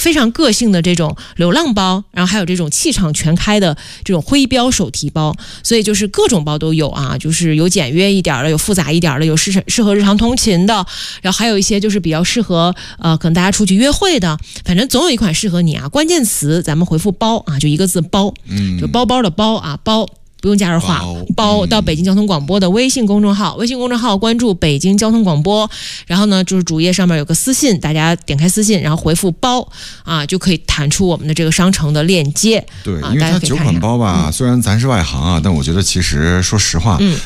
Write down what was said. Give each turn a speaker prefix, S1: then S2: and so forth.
S1: 非常个性的这种流浪包，然后还有这种气场全开的这种徽标手提包，所以就是各种包都有啊，就是有简约一点的，有复杂一点的，有适合日常通勤的，然后还有一些就是比较适合可能大家出去约会的，反正总有一款适合你啊。关键词咱们回复包啊，就一个字包，就包包的包啊，包。不用加上话，包到北京交通广播的微信公众号，微信公众号关注北京交通广播，然后呢就是主页上面有个私信，大家点开私信，然后回复包啊，就可以弹出我们的这个商城的链接。
S2: 对，因为它9款包吧，虽然咱是外行啊，但我觉得其实说实话，